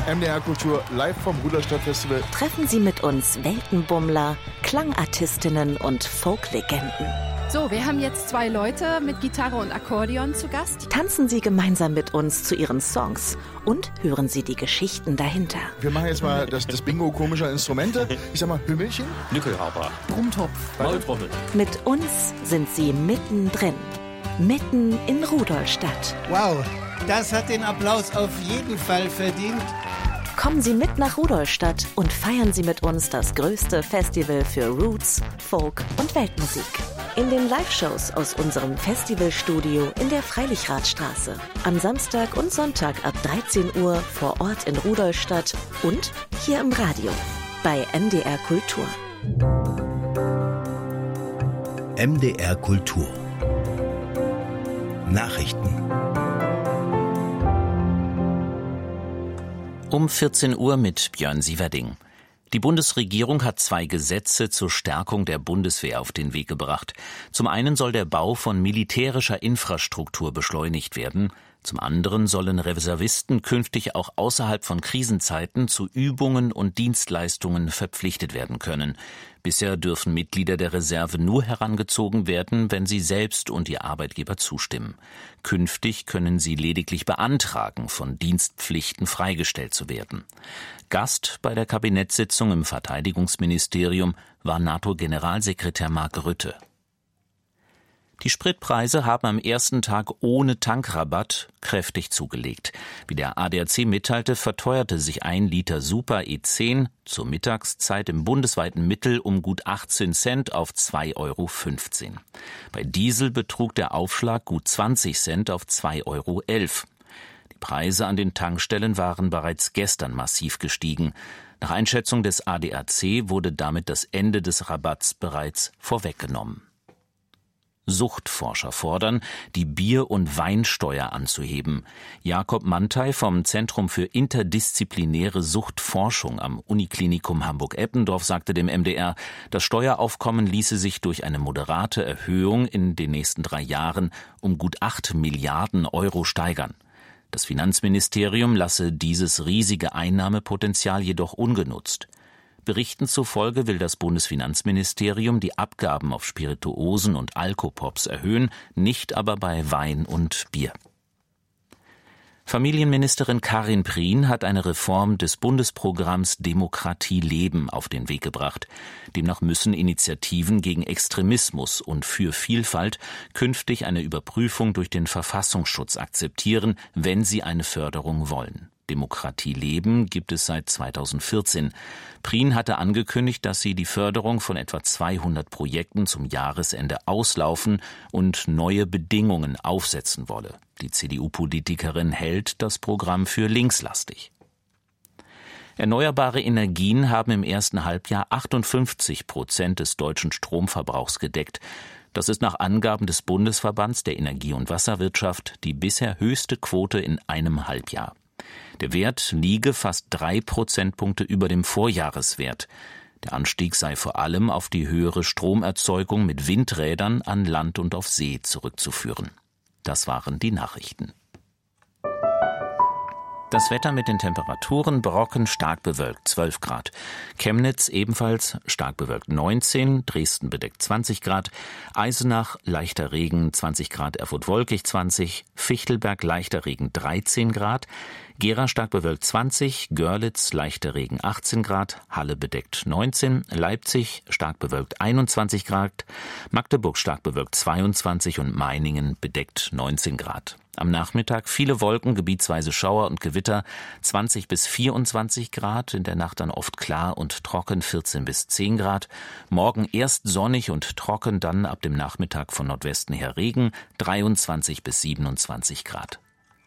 MDR Kultur live vom Rudolstadt-Festival. Treffen Sie mit uns Weltenbummler, Klangartistinnen und Folklegenden. So, wir haben jetzt 2 Leute mit Gitarre und Akkordeon zu Gast. Tanzen Sie gemeinsam mit uns zu Ihren Songs und hören Sie die Geschichten dahinter. Wir machen jetzt mal das Bingo komischer Instrumente. Ich sag mal Hümmelchen, Nückelhauber, Brummtopf, Maultrommel. Mit uns sind Sie mittendrin, mitten in Rudolstadt. Wow, das hat den Applaus auf jeden Fall verdient. Kommen Sie mit nach Rudolstadt und feiern Sie mit uns das größte Festival für Roots, Folk und Weltmusik. In den Live-Shows aus unserem Festivalstudio in der Freilichradstraße. Am Samstag und Sonntag ab 13 Uhr vor Ort in Rudolstadt und hier im Radio bei MDR Kultur. MDR Kultur. Nachrichten. Um 14 Uhr mit Björn Sieverding. Die Bundesregierung hat 2 Gesetze zur Stärkung der Bundeswehr auf den Weg gebracht. Zum einen soll der Bau von militärischer Infrastruktur beschleunigt werden. Zum anderen sollen Reservisten künftig auch außerhalb von Krisenzeiten zu Übungen und Dienstleistungen verpflichtet werden können. Bisher dürfen Mitglieder der Reserve nur herangezogen werden, wenn sie selbst und ihr Arbeitgeber zustimmen. Künftig können sie lediglich beantragen, von Dienstpflichten freigestellt zu werden. Gast bei der Kabinettssitzung im Verteidigungsministerium war NATO-Generalsekretär Mark Rutte. Die Spritpreise haben am ersten Tag ohne Tankrabatt kräftig zugelegt. Wie der ADAC mitteilte, verteuerte sich 1 Liter Super E10 zur Mittagszeit im bundesweiten Mittel um gut 18 Cent auf 2,15 Euro. Bei Diesel betrug der Aufschlag gut 20 Cent auf 2,11 Euro. Die Preise an den Tankstellen waren bereits gestern massiv gestiegen. Nach Einschätzung des ADAC wurde damit das Ende des Rabatts bereits vorweggenommen. Suchtforscher fordern, die Bier- und Weinsteuer anzuheben. Jakob Mantei vom Zentrum für interdisziplinäre Suchtforschung am Uniklinikum Hamburg-Eppendorf sagte dem MDR, das Steueraufkommen ließe sich durch eine moderate Erhöhung in den nächsten 3 Jahren um gut 8 Milliarden Euro steigern. Das Finanzministerium lasse dieses riesige Einnahmepotenzial jedoch ungenutzt. Berichten zufolge will das Bundesfinanzministerium die Abgaben auf Spirituosen und Alkopops erhöhen, nicht aber bei Wein und Bier. Familienministerin Karin Prien hat eine Reform des Bundesprogramms Demokratie leben auf den Weg gebracht. Demnach müssen Initiativen gegen Extremismus und für Vielfalt künftig eine Überprüfung durch den Verfassungsschutz akzeptieren, wenn sie eine Förderung wollen. Demokratie leben gibt es seit 2014. Prien hatte angekündigt, dass sie die Förderung von etwa 200 Projekten zum Jahresende auslaufen und neue Bedingungen aufsetzen wolle. Die CDU-Politikerin hält das Programm für linkslastig. Erneuerbare Energien haben im ersten Halbjahr 58% des deutschen Stromverbrauchs gedeckt. Das ist nach Angaben des Bundesverbands der Energie- und Wasserwirtschaft die bisher höchste Quote in einem Halbjahr. Der Wert liege fast 3 Prozentpunkte über dem Vorjahreswert. Der Anstieg sei vor allem auf die höhere Stromerzeugung mit Windrädern an Land und auf See zurückzuführen. Das waren die Nachrichten. Das Wetter mit den Temperaturen: Brocken stark bewölkt 12 Grad, Chemnitz ebenfalls stark bewölkt 19, Dresden bedeckt 20 Grad, Eisenach leichter Regen 20 Grad, Erfurt wolkig 20, Fichtelberg leichter Regen 13 Grad, Gera stark bewölkt 20, Görlitz leichter Regen 18 Grad, Halle bedeckt 19, Leipzig stark bewölkt 21 Grad, Magdeburg stark bewölkt 22 und Meiningen bedeckt 19 Grad. Am Nachmittag viele Wolken, gebietsweise Schauer und Gewitter, 20 bis 24 Grad, in der Nacht dann oft klar und trocken, 14 bis 10 Grad. Morgen erst sonnig und trocken, dann ab dem Nachmittag von Nordwesten her Regen, 23 bis 27 Grad.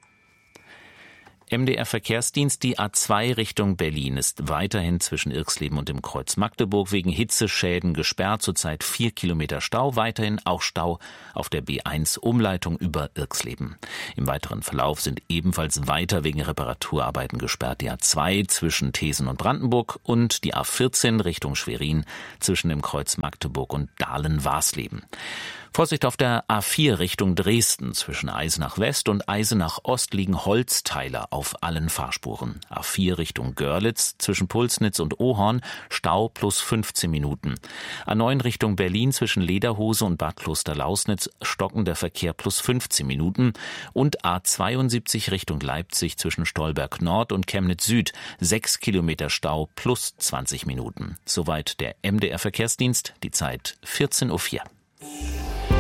MDR-Verkehrsdienst: Die A2 Richtung Berlin ist weiterhin zwischen Irxleben und dem Kreuz Magdeburg wegen Hitzeschäden gesperrt. Zurzeit 4 Kilometer Stau, weiterhin auch Stau auf der B1 Umleitung über Irxleben. Im weiteren Verlauf sind ebenfalls weiter wegen Reparaturarbeiten gesperrt die A2 zwischen Thesen und Brandenburg und die A14 Richtung Schwerin zwischen dem Kreuz Magdeburg und Dahlen-Warsleben. Vorsicht auf der A4 Richtung Dresden. Zwischen Eisenach West und Eisenach Ost liegen Holzteiler auf allen Fahrspuren. A4 Richtung Görlitz zwischen Pulsnitz und Ohorn Stau plus 15 Minuten. A9 Richtung Berlin zwischen Lederhose und Bad Klosterlausnitz stockender Verkehr plus 15 Minuten. Und A72 Richtung Leipzig zwischen Stolberg Nord und Chemnitz Süd 6 Kilometer Stau plus 20 Minuten. Soweit der MDR Verkehrsdienst. Die Zeit 14:04 Uhr.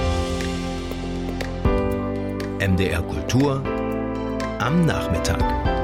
MDR Kultur am Nachmittag.